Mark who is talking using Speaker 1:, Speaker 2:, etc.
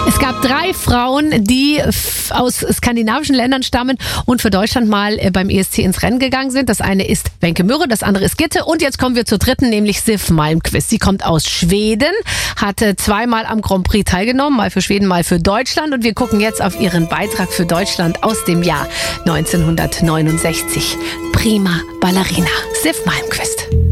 Speaker 1: Es gab 3 Frauen, die aus skandinavischen Ländern stammen und für Deutschland mal beim ESC ins Rennen gegangen sind. Das eine ist Wenke Mürre, das andere ist Gitte. Und jetzt kommen wir zur dritten, nämlich Siv Malmkvist. Sie kommt aus Schweden, hat 2-mal am Grand Prix teilgenommen, mal für Schweden, mal für Deutschland. Und wir gucken jetzt auf ihren Beitrag für Deutschland aus dem Jahr 1969. Prima Ballerina, Siv Malmkvist.